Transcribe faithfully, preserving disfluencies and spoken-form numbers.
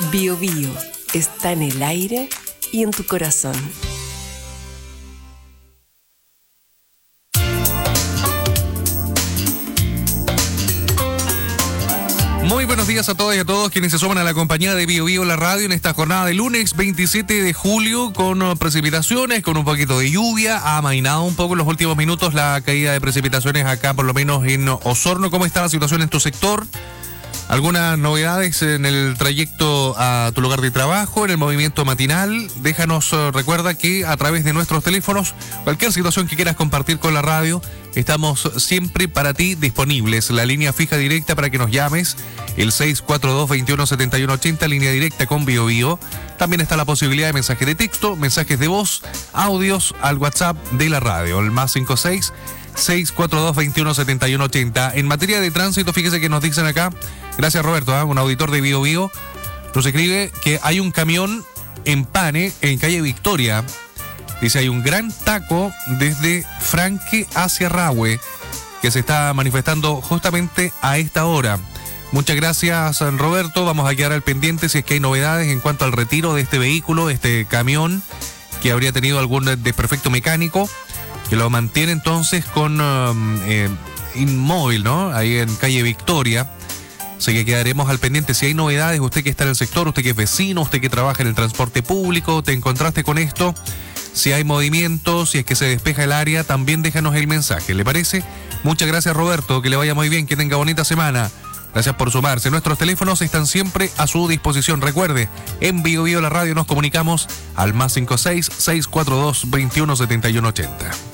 Bio Bio está en el aire y en tu corazón. Muy buenos días a todas y a todos quienes se suman a la compañía de Bio Bio la radio en esta jornada de lunes veintisiete de julio con uh, precipitaciones, con un poquito de lluvia. Ha amainado un poco en los últimos minutos la caída de precipitaciones acá, por lo menos en Osorno. ¿Cómo está la situación en tu sector? ¿Algunas novedades en el trayecto a tu lugar de trabajo, en el movimiento matinal? Déjanos, uh, recuerda que a través de nuestros teléfonos, cualquier situación que quieras compartir con la radio, estamos siempre para ti disponibles. La línea fija directa para que nos llames, el seis cuatro dos, veintiuno setenta y uno ochenta, línea directa con Bio Bio. También está la posibilidad de mensajes de texto, mensajes de voz, audios al WhatsApp de la radio, el más cincuenta y seis, seiscientos cuarenta y dos, veintiuno setenta y uno ochenta. En materia de tránsito, fíjese que nos dicen acá, gracias Roberto, ¿eh? un auditor de Bio Bio, nos escribe que hay un camión en Pane, en calle Victoria. Dice, hay un gran taco desde Franque hacia Rahue, que se está manifestando justamente a esta hora. Muchas gracias, Roberto. Vamos a quedar al pendiente si es que hay novedades en cuanto al retiro de este vehículo, este camión, que habría tenido algún desperfecto mecánico, que lo mantiene entonces con um, eh, inmóvil, ¿no? Ahí en calle Victoria. Así que quedaremos al pendiente si hay novedades. Usted que está en el sector, usted que es vecino, usted que trabaja en el transporte público, te encontraste con esto. Si hay movimiento, si es que se despeja el área, también déjanos el mensaje, ¿le parece? Muchas gracias, Roberto, que le vaya muy bien, que tenga bonita semana. Gracias por sumarse. Nuestros teléfonos están siempre a su disposición. Recuerde, en Bio Bio la radio nos comunicamos al más cincuenta y seis, seiscientos cuarenta y dos, veintiuno setenta y uno ochenta.